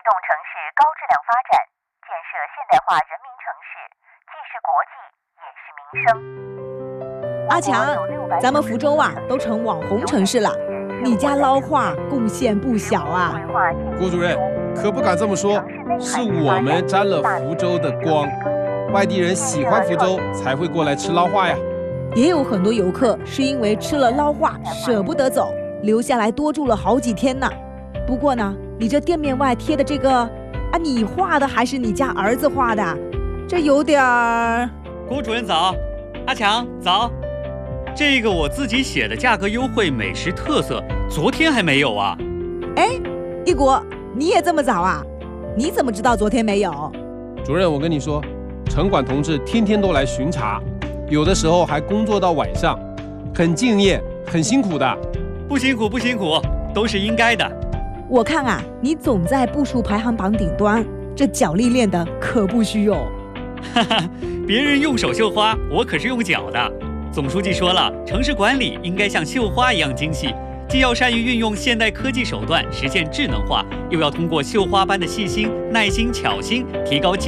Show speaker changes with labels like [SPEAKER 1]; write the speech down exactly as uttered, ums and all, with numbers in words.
[SPEAKER 1] 动城市高质量发展，建设现代化人民城市，既是国际，也是民生。
[SPEAKER 2] 阿强，咱们福州啊，都成网红城市了，你家捞化贡献不小啊。
[SPEAKER 3] 郭主任，可不敢这么说，是我们沾了福州的光，外地人喜欢福州才会过来吃捞化呀。
[SPEAKER 2] 也有很多游客是因为吃了捞化舍不得走，留下来多住了好几天呢。不过呢，你这店面外贴的这个啊，你画的还是你家儿子画的？这有点儿……
[SPEAKER 4] 郭主任早，阿强早。这个我自己写的价格优惠美食特色，昨天还没有啊。
[SPEAKER 2] 哎，一国，你也这么早啊？你怎么知道昨天没有？
[SPEAKER 3] 主任，我跟你说，城管同志天天都来巡查，有的时候还工作到晚上，很敬业，很辛苦的。
[SPEAKER 4] 不辛苦不辛苦，都是应该的。
[SPEAKER 2] 我看啊，你总在步数排行榜顶端，这脚力练的可不虚哦。
[SPEAKER 4] 哈哈，别人用手绣花，我可是用脚的。总书记说了，城市管理应该像绣花一样精细，既要善于运用现代科技手段实现智能化，又要通过绣花般的细心、耐心、巧心，提高